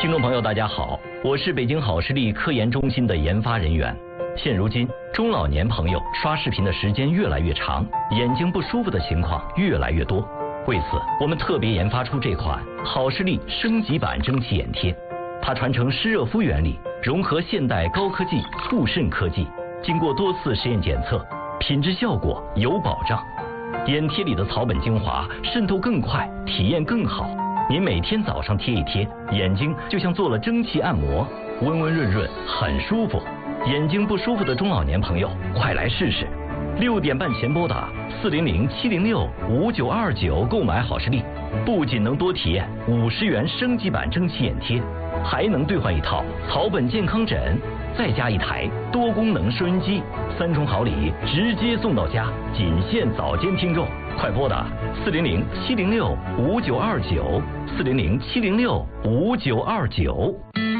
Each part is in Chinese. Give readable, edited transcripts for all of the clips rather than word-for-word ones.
听众朋友，大家好，我是北京好视力科研中心的研发人员。现如今，中老年朋友刷视频的时间越来越长，眼睛不舒服的情况越来越多。为此，我们特别研发出这款好视力升级版蒸汽眼贴。它传承湿热敷原理，融合现代高科技护肾科技，经过多次实验检测，品质效果有保障。眼贴里的草本精华渗透更快，体验更好。您每天早上贴一贴，眼睛就像做了蒸汽按摩，温温润润，很舒服。眼睛不舒服的中老年朋友，快来试试！6点半前拨打400-706-5929购买好视力，不仅能多体验50元升级版蒸汽眼贴，还能兑换一套草本健康枕，再加一台多功能收音机，3重好礼直接送到家，仅限早间听众。快拨打400-706-5929，400-706-5929。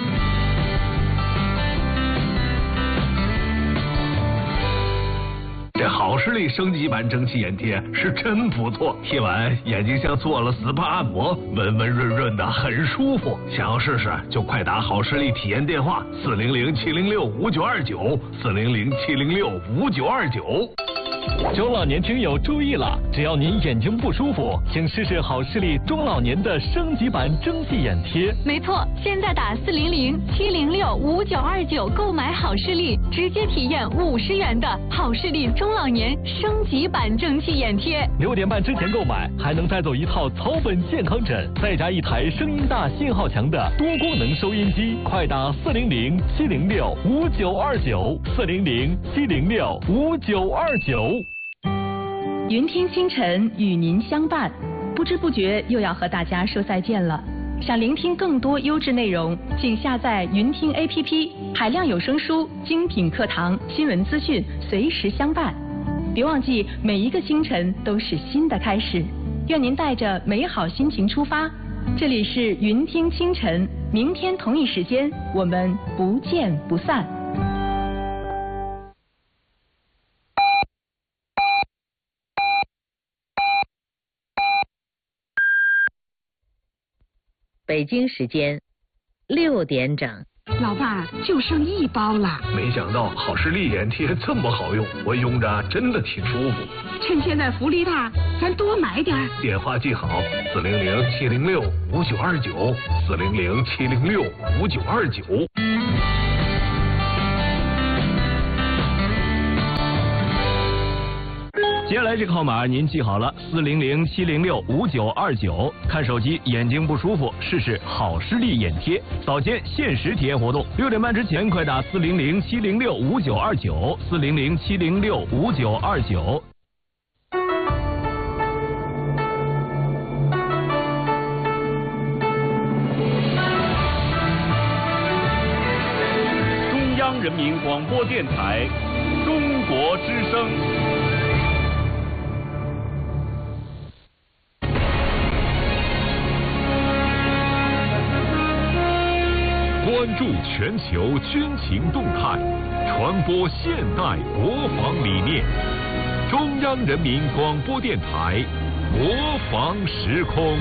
这好视力升级版蒸汽眼贴是真不错，贴完眼睛像做了 SPA 按摩，温温润润的，很舒服。想要试试就快打好视力体验电话400-706-5929，400-706-5929。 中老年听友注意了，只要您眼睛不舒服，请试试好视力中老年的升级版蒸汽眼贴。 没错，现在打400-706-5929购买好视力，直接体验50元的好视力中老年升级版蒸汽眼贴。 6点半之前购买，还能带走一套草本健康枕，再加一台声音大、信号强的多功能收音机。快打400-706-5929，400-706-5929。 云听星辰与您相伴，不知不觉又要和大家说再见了。想聆听更多优质内容，请下载云听 APP， 海量有声书、精品课堂、新闻资讯随时相伴。别忘记，每一个星辰都是新的开始。愿您带着美好心情出发。这里是云听清晨，明天同一时间我们不见不散。 北京时间6点整。 老爸，就剩1包了。 没想到好视力眼贴这么好用，我用着真的挺舒服。 趁现在福利大，咱多买点。 电话记好：400-706-5929，400-706-5929。 接下来这个号码您记好了，400-706-5929。看手机眼睛不舒服，试试好视力眼贴，早间限时体验活动，6点半之前快打400-706-5929，400-706-5929。 中央人民广播电台中国之声。 关注全球军情动态，传播现代国防理念。中央人民广播电台国防时空。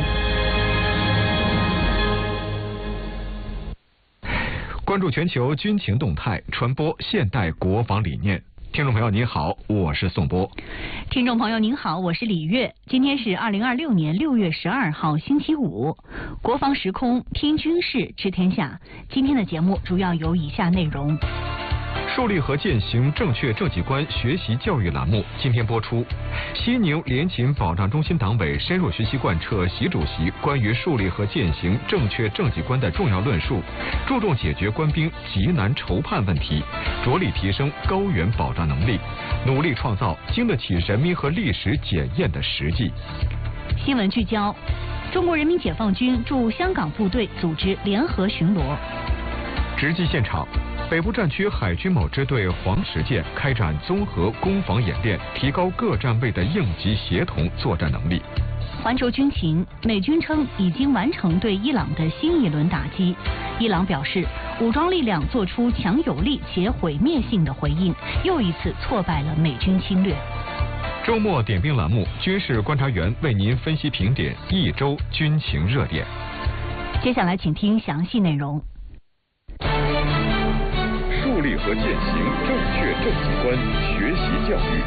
关注全球军情动态，传播现代国防理念。听众朋友您好，我是宋波。 听众朋友您好，我是李月。今天是2026年6月12号星期五，国防时空听军事知天下。今天的节目主要有以下内容： 树立和践行正确政绩观学习教育栏目今天播出。西宁联勤保障中心党委深入学习贯彻习主席关于树立和践行正确政绩观的重要论述，注重解决官兵急难愁盼问题，着力提升高原保障能力，努力创造经得起人民和历史检验的实际。 新闻聚焦：中国人民解放军驻香港部队组织联合巡逻。 直击现场，北部战区海军某支队黄石舰开展综合攻防演练，提高各战位的应急协同作战能力。 环球军情，美军称已经完成对伊朗的新一轮打击。伊朗表示，武装力量做出强有力且毁灭性的回应，又一次挫败了美军侵略。 周末点兵栏目，军事观察员为您分析评点一周军情热点。 接下来请听详细内容。 树立和践行正确政绩观学习教育。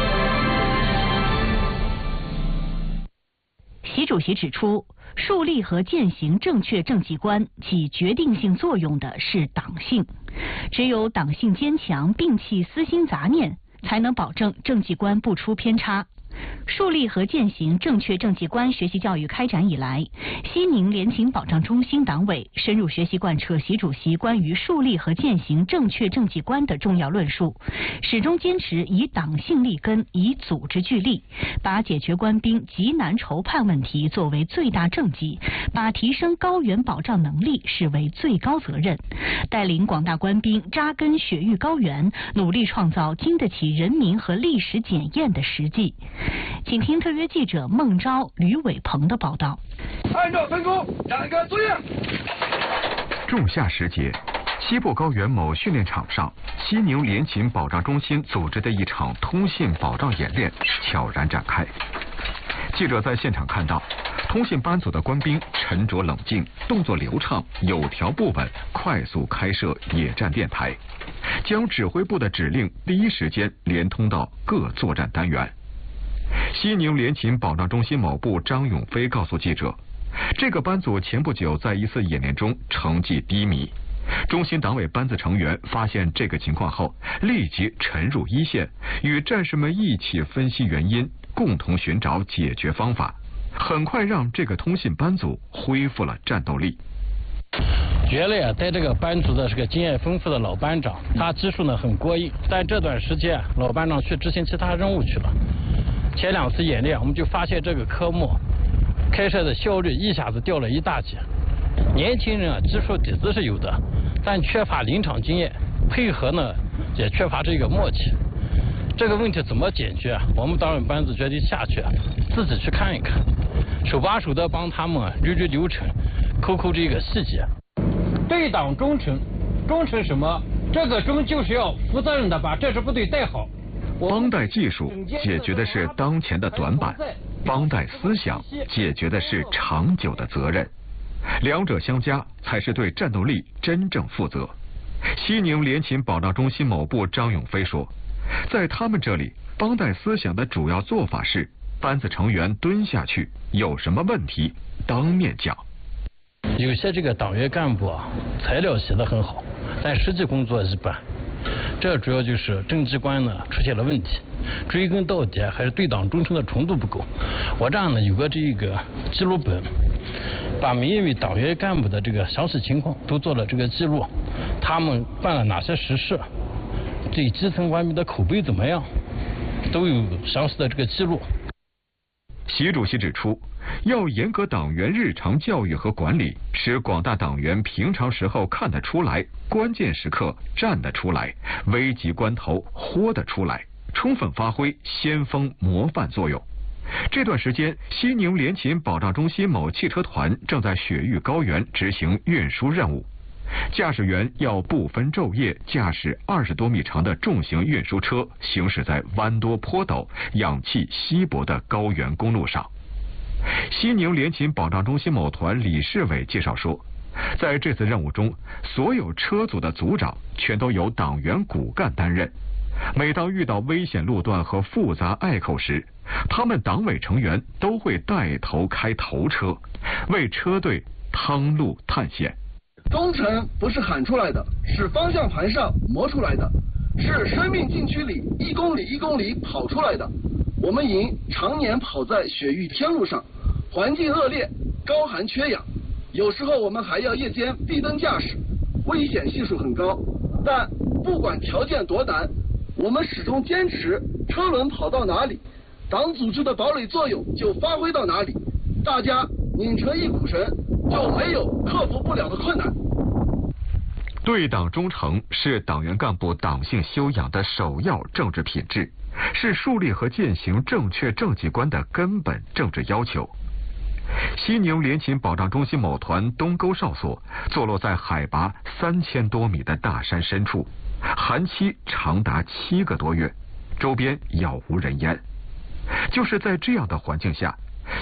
习主席指出，树立和践行正确政绩观起决定性作用的是党性，只有党性坚强，摒弃私心杂念，才能保证政绩观不出偏差。树立和践行正确政绩观学习教育开展以来，西宁联勤保障中心党委深入学习贯彻习主席关于树立和践行正确政绩观的重要论述，始终坚持以党性立根，以组织聚力，把解决官兵急难愁盼问题作为最大政绩，把提升高原保障能力视为最高责任，带领广大官兵扎根雪域高原，努力创造经得起人民和历史检验的实际。请听特约记者孟昭、吕伟鹏的报道。 按照分工展开作业。 仲夏时节，西部高原某训练场上，西宁联勤保障中心组织的一场通信保障演练悄然展开。记者在现场看到，通信班组的官兵沉着冷静，动作流畅，有条不紊，快速开设野战电台，将指挥部的指令第一时间连通到各作战单元。西宁联勤保障中心某部张永飞告诉记者，这个班组前不久在一次演练中成绩低迷，中心党委班子成员发现这个情况后，立即沉入一线，与战士们一起分析原因，共同寻找解决方法，很快让这个通信班组恢复了战斗力。 觉得带这个班组的这个经验丰富的老班长，他技术呢很过硬，但这段时间老班长去执行其他任务去了。前2次演练，我们就发现这个科目开设的效率一下子掉了一大截。年轻人技术底子是有的，但缺乏临场经验，配合呢也缺乏这个默契。这个问题怎么解决？我们党委班子决定下去自己去看一看，手把手的帮他们捋流程，抠这个细节。 对党忠诚，忠诚什么？这个忠就是要负责任的把这支部队带好。 帮带技术解决的是当前的短板，帮带思想解决的是长久的责任，两者相加才是对战斗力真正负责。西宁联勤保障中心某部张永飞说，在他们这里，帮带思想的主要做法是班子成员蹲下去，有什么问题当面讲。 有些这个党员干部材料写得很好，但实际工作一般。这主要就是政绩观呢出现了问题，追根到底还是对党忠诚的程度不够。我这样呢有个这个记录本，把每一位党员干部的这个详细情况都做了这个记录，他们办了哪些实事，对基层官兵的口碑怎么样，都有详细的这个记录。 习主席指出，要严格党员日常教育和管理，使广大党员平常时候看得出来，关键时刻站得出来，危急关头豁得出来，充分发挥先锋模范作用。这段时间，西宁联勤保障中心某汽车团正在雪域高原执行运输任务，驾驶员要不分昼夜驾驶20多米长的重型运输车，行驶在弯多坡陡、氧气稀薄的高原公路上。西宁联勤保障中心某团李世伟介绍说，在这次任务中，所有车组的组长全都由党员骨干担任。每当遇到危险路段和复杂隘口时，他们党委成员都会带头开头车，为车队趟路探险。 忠诚不是喊出来的，是方向盘上磨出来的，是生命禁区里1公里1公里跑出来的。我们营常年跑在雪域天路上，环境恶劣，高寒缺氧，有时候我们还要夜间闭灯驾驶，危险系数很高。但不管条件多难，我们始终坚持车轮跑到哪里，党组织的堡垒作用就发挥到哪里，大家拧成一股绳，就没有克服不了的困难。 对党忠诚是党员干部党性修养的首要政治品质，是树立和践行正确政绩观的根本政治要求。西宁联勤保障中心某团东沟哨所坐落在海拔3000多米的大山深处，寒期长达7个多月，周边杳无人烟。就是在这样的环境下，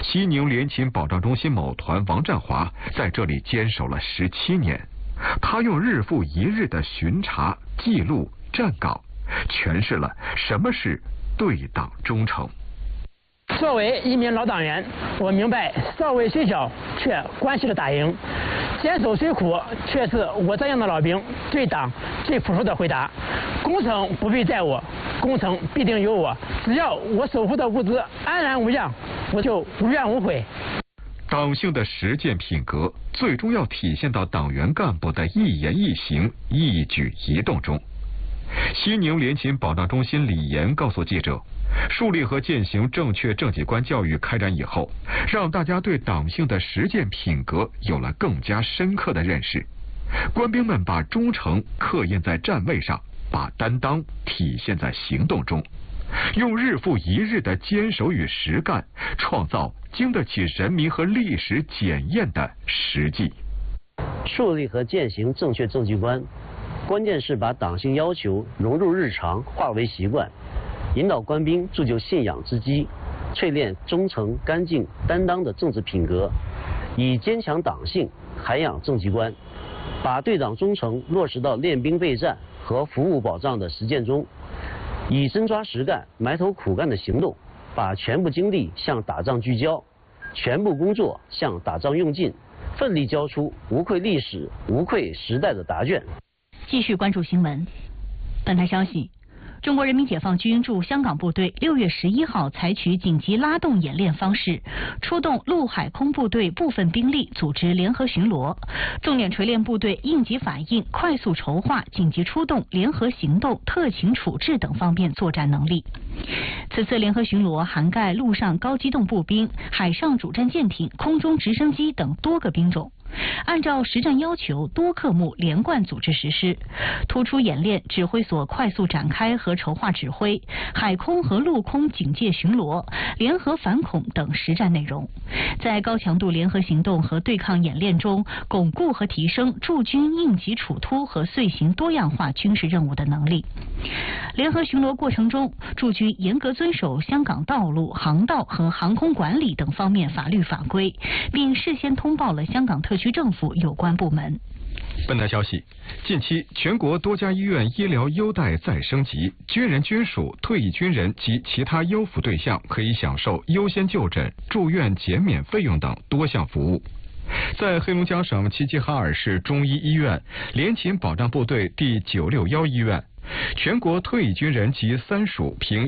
西宁联勤保障中心某团王占华在这里坚守了17年，他用日复一日的巡查、记录、站岗，诠释了什么是对党忠诚。 作为一名老党员，我明白稍微虽小却关系的打赢。坚守虽苦，却是我这样的老兵对党最朴素的回答。工程不必在我，工程必定有我。只要我守护的物资安然无恙，我就无怨无悔。 党性的实践品格，最终要体现到党员干部的一言一行、一举一动中。西宁联勤保障中心李岩告诉记者，树立和践行正确政绩观教育开展以后，让大家对党性的实践品格有了更加深刻的认识。官兵们把忠诚刻印在站位上，把担当体现在行动中，用日复一日的坚守与实干，创造经得起人民和历史检验的实际。 树立和践行正确政绩观，关键是把党性要求融入日常，化为习惯，引导官兵铸就信仰之基，淬炼忠诚、干净、担当的政治品格，以坚强党性涵养政绩观，把对党忠诚落实到练兵备战和服务保障的实践中，以真抓实干、埋头苦干的行动，把全部精力向打仗聚焦，全部工作向打仗用尽，奋力交出无愧历史、无愧时代的答卷。 继续关注新闻。本台消息，中国人民解放军驻香港部队6月11号采取紧急拉动演练方式，出动陆海空部队部分兵力组织联合巡逻，重点锤炼部队应急反应、快速筹划、紧急出动、联合行动、特情处置等方面作战能力。此次联合巡逻涵盖陆上高机动步兵、海上主战舰艇、空中直升机等多个兵种，按照实战要求多科目连贯组织实施，突出演练指挥所快速展开和筹划指挥、海空和陆空警戒巡逻、联合反恐等实战内容，在高强度联合行动和对抗演练中，巩固和提升驻军应急处突和遂行多样化军事任务的能力。联合巡逻过程中，驻军严格遵守香港道路、航道和航空管理等方面法律法规，并事先通报了香港特区政府有关部门。 本台消息，近期全国多家医院医疗优待再升级，军人军属、退役军人及其他优抚对象可以享受优先就诊、住院减免费用等多项服务。在黑龙江省齐齐哈尔市中医医院、联勤保障部队第961医院，全国退役军人及3属凭